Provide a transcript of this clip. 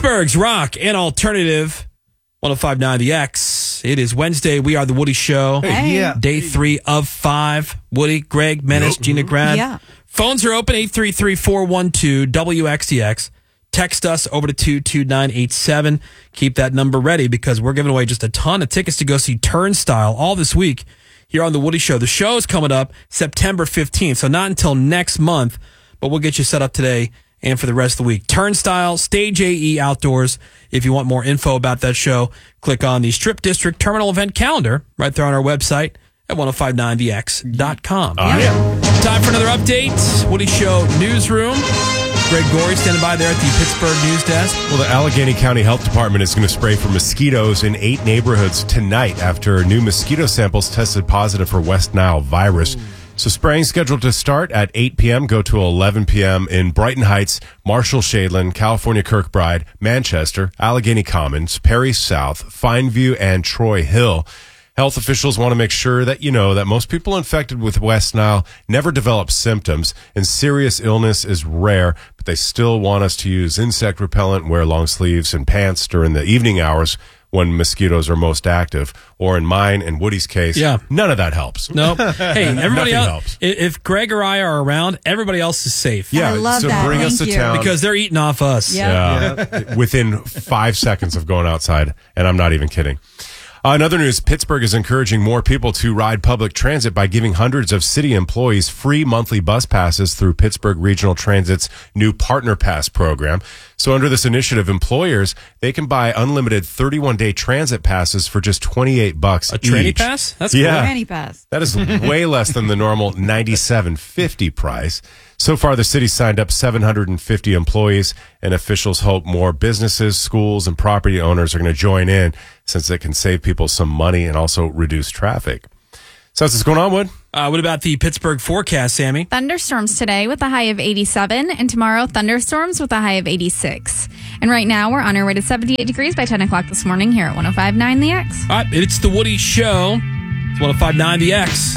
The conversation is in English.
Pittsburgh's rock and alternative 105.9 The X. It is Wednesday. We are the Woody Show. Hey. Yeah. Day 3 of 5. Woody, Greg, Menace, Gina Grad. Yeah. Phones are open 833-412-WXDX. Text us over to 22987. Keep that number ready because we're giving away just a ton of tickets to go see Turnstile all this week here on the Woody Show. The show is coming up September 15th, so not until next month, but we'll get you set up today and for the rest of the week. Turnstile, Stage AE Outdoors. If you want more info about that show, click on the Strip District Terminal Event Calendar right there on our website at 1059thex.com. Time for another update. Woody Show Newsroom. Greg Gorey standing by there at the Pittsburgh News Desk. Well, the Allegheny County Health Department is going to spray for mosquitoes in 8 neighborhoods tonight after new mosquito samples tested positive for West Nile virus. So spraying scheduled to start at 8 p.m., go to 11 p.m. in Brighton Heights, Marshall Shadeland, California Kirkbride, Manchester, Allegheny Commons, Perry South, Fineview, and Troy Hill. Health officials want to make sure that you know that most people infected with West Nile never develop symptoms, and serious illness is rare, but they still want us to use insect repellent, wear long sleeves and pants during the evening hours when mosquitoes are most active, or in mine and Woody's case, none of that helps. Nope. Hey, everybody else, helps. If Greg or I are around, everybody else is safe. I love so that. bring us Thank to you. town. Because they're eating off us. Within 5 seconds of going outside, and I'm not even kidding. In other news, Pittsburgh is encouraging more people to ride public transit by giving hundreds of city employees free monthly bus passes through Pittsburgh Regional Transit's new Partner Pass program. So under this initiative, employers, they can buy unlimited 31-day transit passes for just $28 A tranny each. pass? That's Yeah. Granny pass. That is way less than the normal $97.50 price. So far, the city signed up 750 employees, and officials hope more businesses, schools, and property owners are going to join in since it can save people some money and also reduce traffic. So what's going on, Wood? What about the Pittsburgh forecast, Sammy? Thunderstorms today with a high of 87, and tomorrow thunderstorms with a high of 86. And right now we're on our way to 78 degrees by 10 o'clock this morning here at 105.9 The X. All right, it's the Woody Show. It's 105.9 The X.